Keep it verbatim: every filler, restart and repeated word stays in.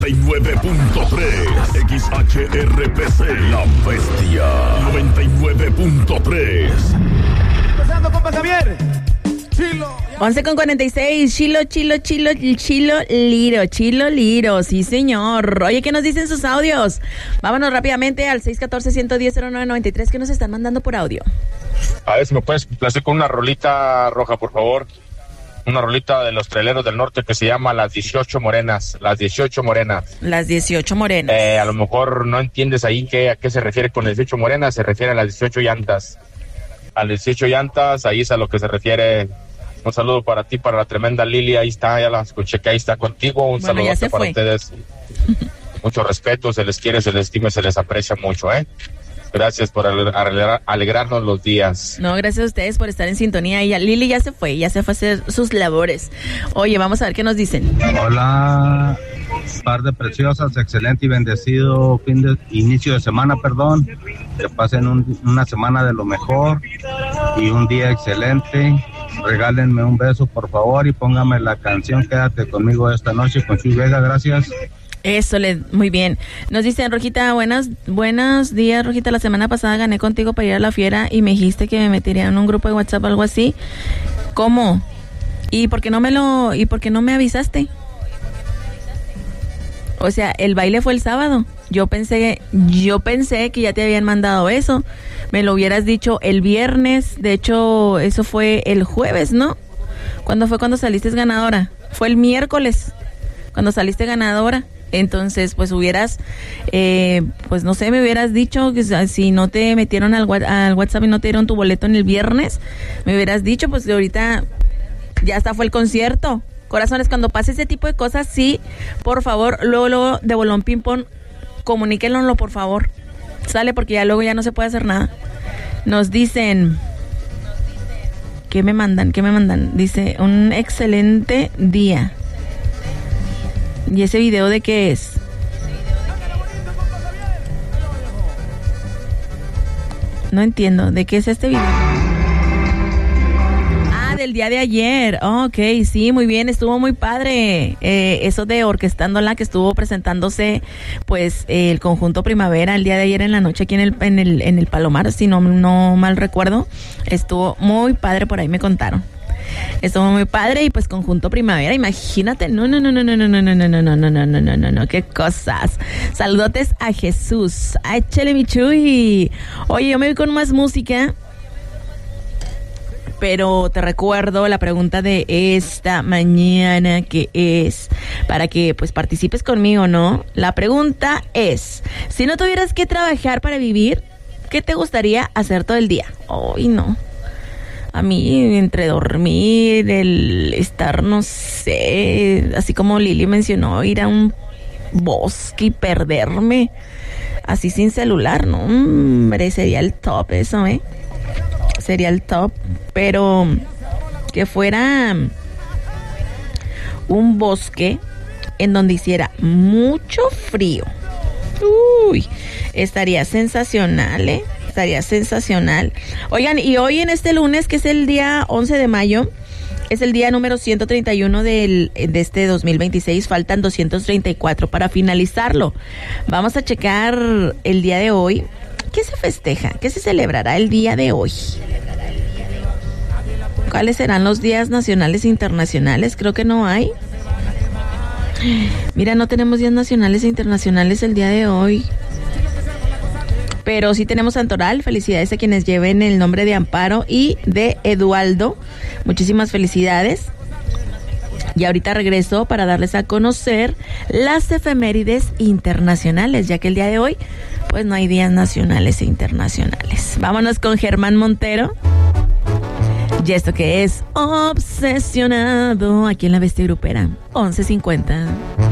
noventa y nueve punto tres X H R P C, La Bestia. noventa y nueve punto tres. Empezando, compa Javier. Chilo. once con cuarenta y seis, Chilo, Chilo, Chilo, Chilo, Liro, Chilo, Liro, sí señor. Oye, ¿qué nos dicen sus audios? Vámonos rápidamente al seis uno cuatro, uno uno cero, cero nueve nueve tres que nos están mandando por audio. A ver si me puedes complacer con una rolita roja, por favor. Una rolita de los Traileros del Norte que se llama Las dieciocho Morenas. Las dieciocho Morenas. Las dieciocho Morenas. Eh, a lo mejor no entiendes ahí qué, a qué se refiere con las dieciocho Morenas. Se refiere a las dieciocho llantas. A las dieciocho llantas, ahí es a lo que se refiere. Un saludo para ti, para la tremenda Lili. Ahí está, ya la escuché que ahí está contigo. Un bueno, saludo para ustedes. Mucho respeto, se les quiere, se les estima, se les aprecia mucho, ¿eh? Gracias por alegrar, alegrarnos los días. No, gracias a ustedes por estar en sintonía. Y ya, Lili ya se fue, ya se fue a hacer sus labores. Oye, vamos a ver qué nos dicen. Hola, par de preciosas, excelente y bendecido fin de inicio de semana, perdón. Que pasen un, una semana de lo mejor y un día excelente. Regálenme un beso, por favor, y póngame la canción Quédate conmigo esta noche con Chuy Vega, gracias. Eso, le, muy bien. Nos dicen, Rojita, buenas, buenos días, Rojita. La semana pasada gané contigo para ir a la fiera y me dijiste que me metería en un grupo de WhatsApp o algo así. ¿Cómo? ¿Y por qué no me lo, y por qué no me avisaste? O sea, el baile fue el sábado. Yo pensé, yo pensé que ya te habían mandado eso. Me lo hubieras dicho el viernes. De hecho, eso fue el jueves, ¿no? ¿Cuándo fue cuando saliste ganadora? Fue el miércoles cuando saliste ganadora. Entonces, pues hubieras, eh, pues no sé, me hubieras dicho que si no te metieron al, al WhatsApp y no te dieron tu boleto en el viernes, me hubieras dicho, pues ahorita ya hasta fue el concierto. Corazones, cuando pase ese tipo de cosas, sí, por favor, luego, luego de Bolón Ping Pong, comuníquenlo, por favor. Sale, porque ya luego ya no se puede hacer nada. Nos dicen, ¿qué me mandan? ¿Qué me mandan? Dice, un excelente día. ¿Y ese video de qué es? No entiendo. ¿De qué es este video? Ah, del día de ayer. Oh, ok, sí, muy bien. Estuvo muy padre. Eh, eso de Orquestándola, que estuvo presentándose, pues, eh, el conjunto Primavera el día de ayer en la noche aquí en el, en el, en el Palomar, si no, no mal recuerdo. Estuvo muy padre, por ahí me contaron. Estuvo muy padre y pues conjunto Primavera, imagínate, no, no, no, no, no, no, no, no, no, no, no, no, no, no, no, no, no, qué cosas. Saludotes a Jesús, a échale mi Chuy. Oye, yo me voy con más música, pero te recuerdo la pregunta de esta mañana, que es para que pues participes conmigo, ¿no? La pregunta es, si no tuvieras que trabajar para vivir, ¿qué te gustaría hacer todo el día? Ay, no. A mí, entre dormir, el estar, no sé, así como Lili mencionó, ir a un bosque y perderme, así sin celular, ¿no? Hombre, sería el top eso, ¿eh? Sería el top, pero que fuera un bosque en donde hiciera mucho frío. Uy, estaría sensacional, ¿eh? Estaría sensacional. Oigan, y hoy en este lunes, que es el día once de mayo, es el día número ciento treinta y uno del, de este dos mil veintiséis, faltan doscientos treinta y cuatro para finalizarlo. Vamos a checar el día de hoy. ¿Qué se festeja? ¿Qué se celebrará el día de hoy? ¿Cuáles serán los días nacionales e internacionales? Creo que no hay. Mira, no tenemos días nacionales e internacionales el día de hoy. Pero sí tenemos Santoral. Felicidades a quienes lleven el nombre de Amparo y de Eduardo. Muchísimas felicidades. Y ahorita regreso para darles a conocer las efemérides internacionales, ya que el día de hoy pues no hay días nacionales e internacionales. Vámonos con Germán Montero. Y esto que es Obsesionado, aquí en La Bestia Grupera, once cincuenta.